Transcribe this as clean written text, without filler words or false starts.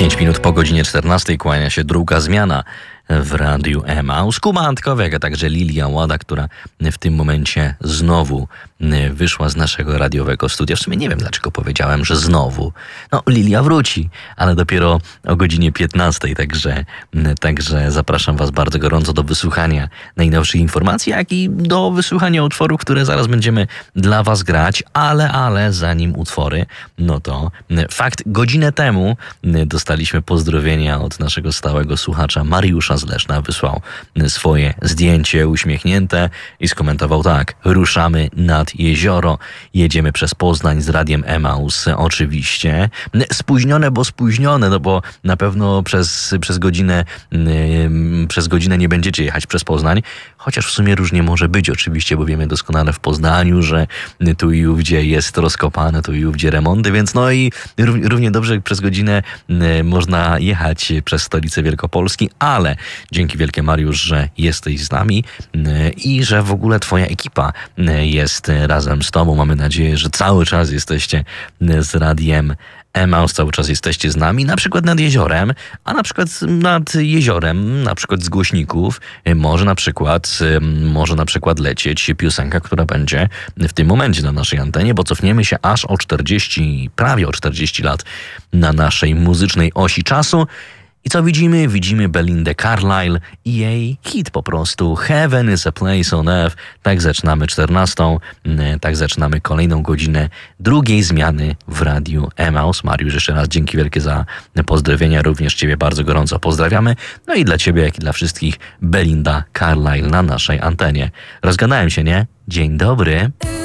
5 minut po godzinie 14 kłania się druga zmiana w Radiu Emaus. Kuba Antkowiak, a także Lilia Łada, która w tym momencie znowu wyszła z naszego radiowego studia. W sumie nie wiem, dlaczego powiedziałem, że znowu. No, Lilia wróci, ale dopiero o godzinie 15, także zapraszam Was bardzo gorąco do wysłuchania najnowszych informacji, jak i do wysłuchania utworów, które zaraz będziemy dla Was grać, ale zanim utwory, no to fakt, godzinę temu dostaliśmy pozdrowienia od naszego stałego słuchacza Mariusza z Leszna. Wysłał swoje zdjęcie uśmiechnięte i skomentował tak: ruszamy nad jezioro, jedziemy przez Poznań z Radiem Emaus, oczywiście. Spóźnione, no bo na pewno przez godzinę nie będziecie jechać przez Poznań, chociaż w sumie różnie może być oczywiście, bo wiemy doskonale w Poznaniu, że tu i ówdzie jest rozkopane, tu i ówdzie remonty, więc no i równie dobrze przez godzinę można jechać przez stolicę Wielkopolski, ale dzięki wielkie, Mariusz, że jesteś z nami i że w ogóle twoja ekipa jest razem z tobą. Mamy nadzieję, że cały czas jesteście z Radiem Emaus, cały czas jesteście z nami, na przykład nad jeziorem, a na przykład nad jeziorem, na przykład z głośników, może na przykład lecieć piosenka, która będzie w tym momencie na naszej antenie, bo cofniemy się aż o prawie o 40 lat na naszej muzycznej osi czasu. I co widzimy? Widzimy Belindę Carlisle i jej hit po prostu Heaven is a Place on Earth. Tak zaczynamy 14, tak zaczynamy kolejną godzinę drugiej zmiany w Radiu Emaus. Mariusz, jeszcze raz dzięki wielkie za pozdrowienia, również Ciebie bardzo gorąco pozdrawiamy. No i dla Ciebie, jak i dla wszystkich, Belinda Carlisle na naszej antenie. Rozgadałem się, nie? Dzień dobry.